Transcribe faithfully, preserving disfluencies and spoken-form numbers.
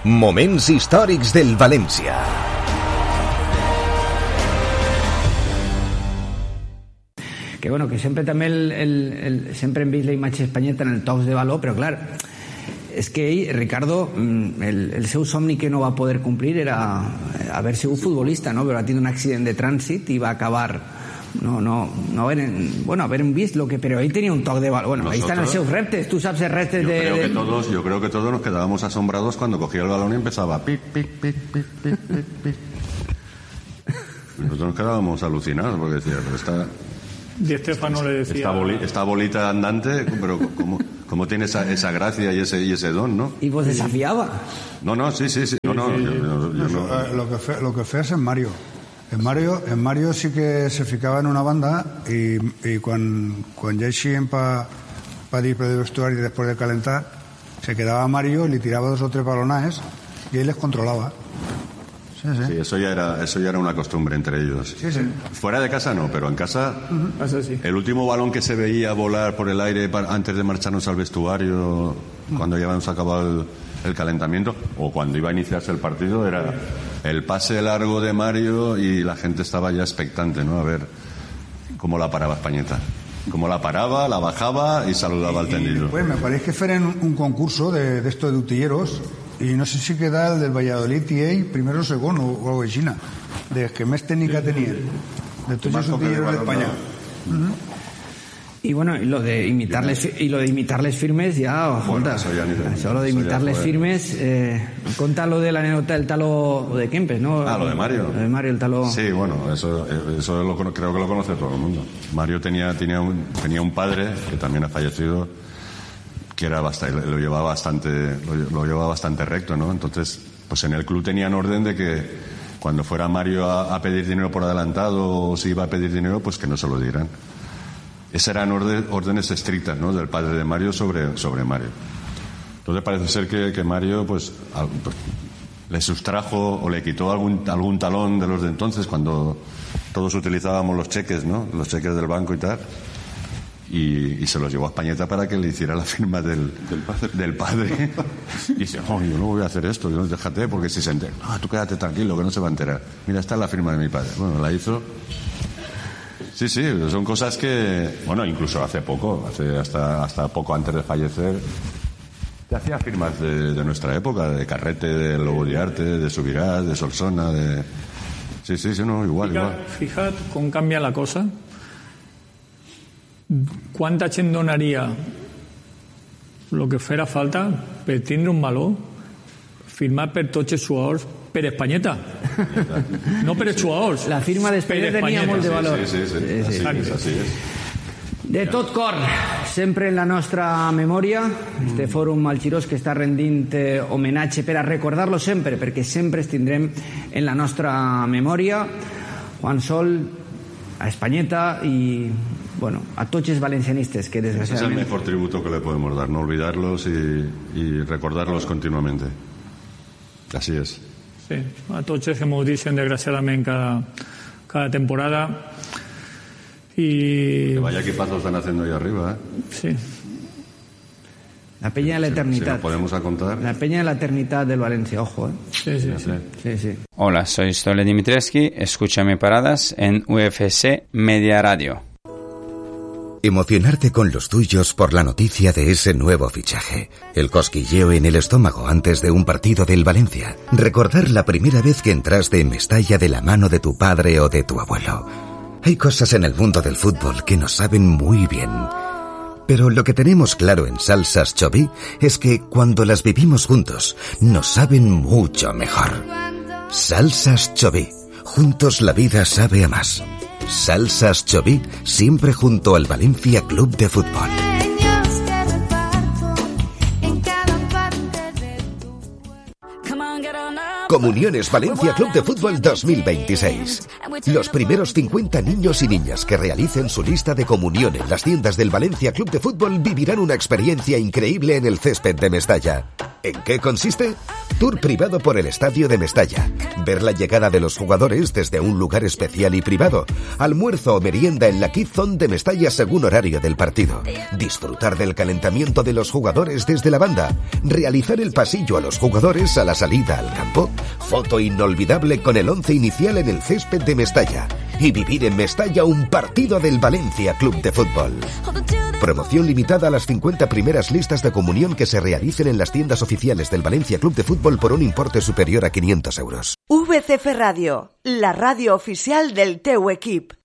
Moments històrics del València. Que bueno, que sempre també el, el, el, sempre hem vist la imatge espanyeta en el tocs de baló, però clar, és que ell, Ricardo, el, el seu somni que no va poder complir era haver sigut futbolista, no? Però va tenir un accident de trànsit i va acabar no, no, no haver, bueno, haver vist lo que, però ell tenia un toc de baló. Bueno, nosotros, ahí están els seus reptes, tú sabes els reptes yo de, creo de... Que todos, yo creo que todos nos quedábamos asombrados cuando cogía el balón y empezaba pic, pic, pic, pic, pic, pic, pic. Nosotros nos quedábamos alucinados porque decía, pero esta... Di Stéfano le decía... Esta, boli, esta bolita andante, pero ¿cómo, cómo tiene esa, esa gracia y ese, y ese don, no? Y vos desafiaba. No, no, sí, sí, sí. No, no, yo, yo, yo Eso, no. Eh, lo que fe, lo que fes en Mario. En Mario, en Mario sí que se ficava en una banda i, i quan, quan ja eixien pa, pa dir per el vestuari després de calentar, se quedava Mario y le tiraba dos o tres balonajes y él les controlaba. Sí, sí. Sí, eso ya era, eso ya era una costumbre entre ellos. Sí, sí. Fuera de casa no, pero en casa, uh-huh. Eso sí. El último balón que se veía volar por el aire para, antes de marcharnos al vestuario, uh-huh. Cuando ya habíamos acabado el, el calentamiento o cuando iba a iniciarse el partido, era el pase largo de Mario y la gente estaba ya expectante, ¿no? A ver cómo la paraba Españeta. Cómo la paraba, la bajaba y saludaba al tendido. Pues me parece que fueran un, un concurso de, de estos de utilleros y no sé si queda el del Valladolid y ell primero o segundo o algo així, de que més tècnica tenien de tots els utilleros d'Espanya. Uh-huh. Y bueno, y lo de imitarles y lo de imitarles firmes ya, bueno, jota, eso ya ni de, eso lo de imitarles ya, firmes, eh, conta lo de la anécdota del talo de Kempes, ¿no? Ah, lo de Mario. Lo de Mario, el talo. Sí, bueno, eso, eso lo, creo que lo conoce todo el mundo. Mario tenía, tenía, un, tenía un padre que también ha fallecido, que era bastante, lo llevaba bastante, lo, lo llevaba bastante recto, ¿no? Entonces, pues en el club tenían orden de que cuando fuera Mario a, a pedir dinero por adelantado o si iba a pedir dinero, pues que no se lo dieran. Esas eran orden, órdenes estrictas, ¿no? Del padre de Mario sobre, sobre Mario. Entonces parece ser que, que Mario pues, al, pues le sustrajo o le quitó algún, algún talón de los de entonces cuando todos utilizábamos los cheques, ¿no? Los cheques del banco y tal. Y, y se los llevó a Españeta para que le hiciera la firma del, del padre. Del padre. Y dice, oh, yo no voy a hacer esto, yo no, déjate, porque si se entera, no, tú quédate tranquilo, que no se va a enterar. Mira, esta es la firma de mi padre. Bueno, la hizo. Sí, sí, son cosas que, bueno, incluso hace poco, hace hasta, hasta poco antes de fallecer, te hacía firmas de, de nuestra época, de Carrete, de Lobo de Arte, de Subirás, de Solsona, de... Sí, sí, sí, no, igual, Fija't, igual. Fija't com canvia la cosa. Quanta gent donaria el que fera falta per tindre un baló firmat per tots els jugadors per Españeta, no per els jugadors. La firma d'Españeta tenia molt de valor. Sí, sí, sí, sí, sí, sí, sí, así es. De tot cor, sempre en la nostra memòria, este fòrum al Xirós que està rendint homenatge per a recordar-lo sempre, perquè sempre es tindrem en la nostra memòria. Juan Sol, a Españeta y, bueno, a tots els valencianistes que desgraciadament... Es el mejor tributo que le podemos dar, no olvidarlos y, y recordarlos continuamente. Así es. Sí, a tots els que m'ho dicen desgraciadament cada, cada temporada. Y... Que vaya equipazos están haciendo ahí arriba, ¿eh? Sí. La peña de la si, eternidad. Si lo podemos a contar. La peña de la eternidad del Valencia, ojo, ¿eh? Sí, sí, sí. sí, sí. Hola, soy Stole Dimitrescu. Escúchame paradas en U F C Media Radio. Emocionarte con los tuyos por la noticia de ese nuevo fichaje. El cosquilleo en el estómago antes de un partido del Valencia. Recordar la primera vez que entraste en Mestalla de la mano de tu padre o de tu abuelo. Hay cosas en el mundo del fútbol que nos saben muy bien. Pero lo que tenemos claro en Salsas Choví es que cuando las vivimos juntos, nos saben mucho mejor. Salsas Choví. Juntos la vida sabe a más. Salsas Choví, siempre junto al Valencia Club de Fútbol. Comuniones Valencia Club de Fútbol dos mil veintiséis. Los primeros cincuenta niños y niñas que realicen su lista de comunión en las tiendas del Valencia Club de Fútbol vivirán una experiencia increíble en el césped de Mestalla. ¿En qué consiste? Tour privado por el estadio de Mestalla. Ver la llegada de los jugadores desde un lugar especial y privado. Almuerzo o merienda en la Kids Zone de Mestalla según horario del partido. Disfrutar del calentamiento de los jugadores desde la banda. Realizar el pasillo a los jugadores a la salida al campo. Foto inolvidable con el once inicial en el césped de Mestalla. Y vivir en Mestalla un partido del Valencia Club de Fútbol. Promoción limitada a las cincuenta primeras listas de comunión que se realicen en las tiendas oficiales del Valencia Club de Fútbol por un importe superior a quinientos euros. V C F Radio, la radio oficial del teu equip.